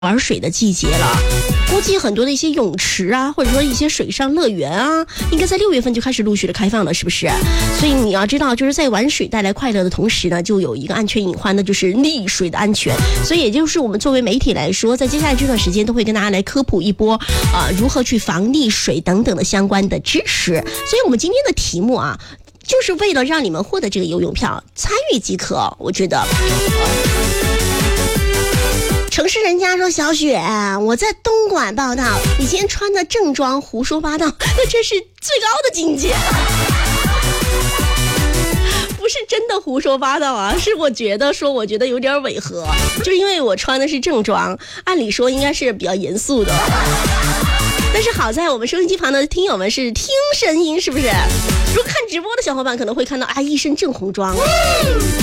玩水的季节了，估计很多的一些泳池啊，或者说一些水上乐园啊，应该在6月份就开始陆续的开放了，是不是？所以你要知道，就是在玩水带来快乐的同时呢，就有一个安全隐患的，就是溺水的安全。所以也就是我们作为媒体来说，在接下来这段时间都会跟大家来科普一波如何去防溺水等等的相关的知识。所以我们今天的题目啊，就是为了让你们获得这个游泳票，参与即可。我觉得城市人家说小雪，我在东莞报道，你今天穿的正装胡说八道，那这是最高的境界。不是真的胡说八道啊，是我觉得有点违和，就因为我穿的是正装，按理说应该是比较严肃的。但是好在我们收音机旁的听友们是听声音，是不是？如果看直播的小伙伴可能会看到一身正红装。